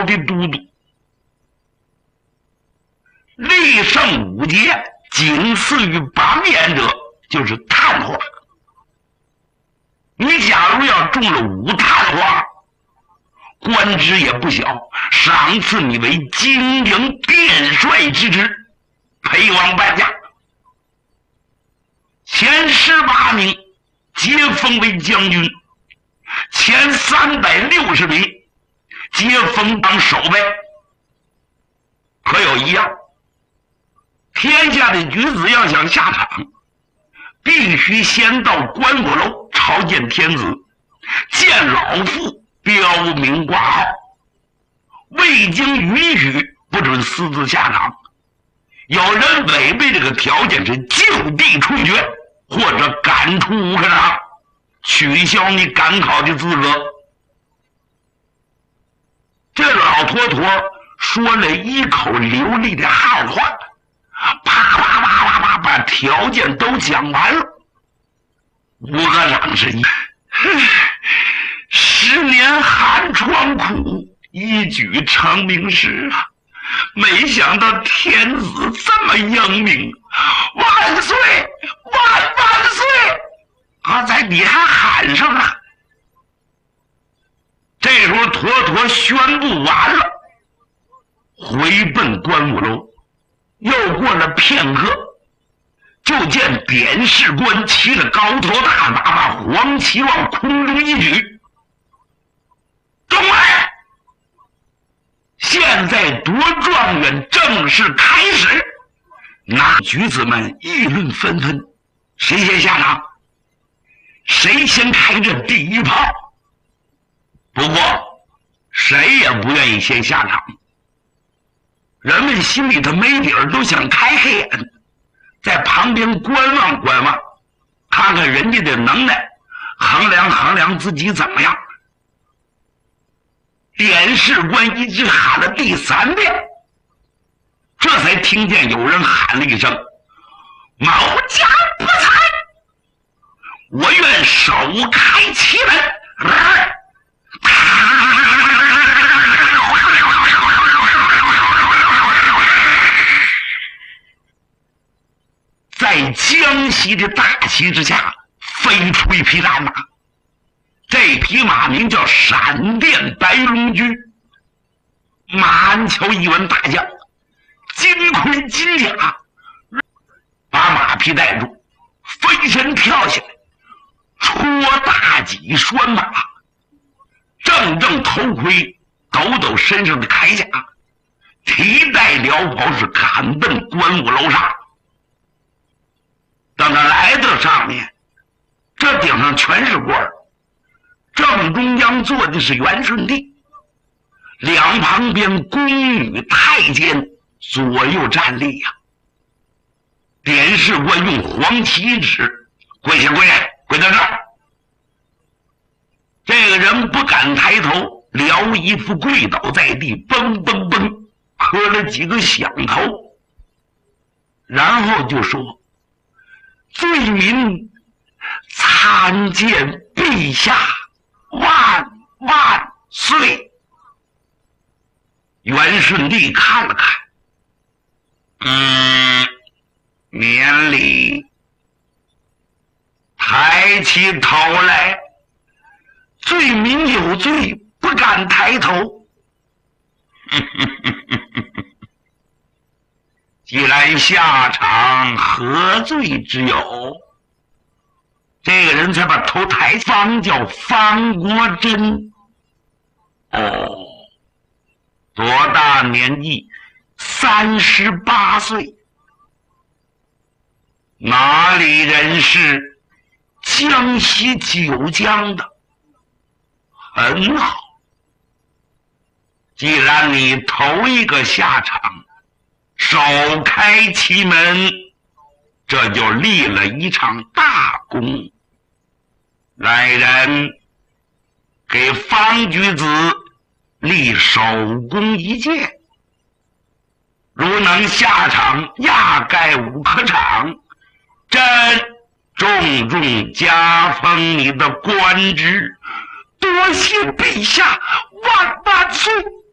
的都督。立圣五节，仅次于榜眼者就是探花。你假如要中了5探花，官职也不小，赏赐你为金营殿帅之职，陪王搬家。前18名皆封为将军，前360名皆封当守备。可有一样，天下的举子要想下场，必须先到官府楼朝见天子，见老父，标明挂号，未经允许不准私自下场。有人违背这个条件是就地处决，或者赶出武科场，取消你赶考的资格。这老坨坨说了一口流利的汉话，啪啪啪啪啪把条件都讲完了。武科长是10年寒窗苦，一举成名时啊！没想到天子这么英明，万岁万岁！啊，在底下喊上了。这时候坨坨宣布完了，回奔官武楼。又过了片刻，就见典士官骑着高头大马，把黄旗往空中一举。众位，现在夺状元正式开始。那举子们议论纷纷，谁先下场，谁先开这第一炮。不过谁也不愿意先下场，人们心里头没底儿，都想开黑眼，在旁边观望观望，看看人家的能耐，衡量衡量自己怎么样。典士官一直喊了第3遍，这才听见有人喊了一声：“某家不才，我愿首开其门。”在江西的大旗之下，飞出一匹蓝马。这匹马名叫闪电白龙驹。马鞍桥一文大将，金盔金甲，把马匹带住，飞身跳下来，戳大戟拴马，正头盔，抖身上的铠甲，提带辽袍，是赶奔官武楼上。等他来到上面，这顶上全是官，正中央坐的是元顺帝，两旁边宫女太监左右站立呀。典士官用黄旗指：“跪下，跪下，跪到这儿。”这个人不敢抬头，撩衣服跪倒在地，嘣嘣嘣磕了几个响头，然后就说：“罪民参见陛下，万万岁！”元顺帝看了看，免礼，抬起头来。罪民有罪，不敢抬头。既然下场，何罪之有？这个人才把头抬，方叫方国珍。哦，多大年纪？38岁。哪里人士？江西九江的。很好，既然你头一个下场，首开其门，这就立了一场大功。来人，给方举子立首功一件，如能下场，压盖武科场，朕重重加封你的官职。多谢陛下，万万岁！